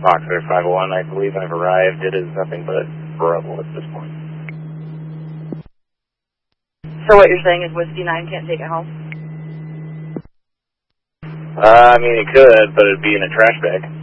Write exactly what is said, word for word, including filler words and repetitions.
Foxtrot five oh one, I believe I've arrived. It is nothing but rubble at this point. So what you're saying is Whiskey nine can't take it home? Uh, I mean, it could, but it'd be in a trash bag.